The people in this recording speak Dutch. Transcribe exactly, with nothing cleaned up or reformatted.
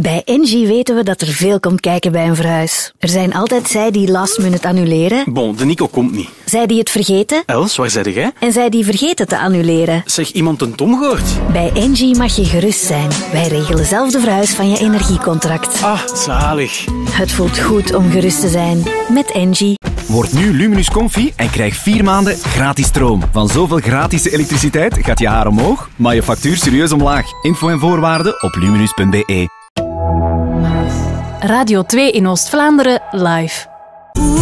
Bij Engie weten we dat er veel komt kijken bij een verhuis. Er zijn altijd zij die last minute annuleren. Bon, de Nico komt niet. Zij die het vergeten. Els, waar zei jij? En zij die vergeten te annuleren. Zeg, iemand een Tom gehoord? Bij Engie mag je gerust zijn. Wij regelen zelf de verhuis van je energiecontract. Ah, zalig. Het voelt goed om gerust te zijn. Met Engie. Word nu Luminus Comfy en krijg vier maanden gratis stroom. Van zoveel gratis elektriciteit gaat je haar omhoog, maar je factuur serieus omlaag. Info en voorwaarden op luminus punt b e. Radio twee in Oost-Vlaanderen live.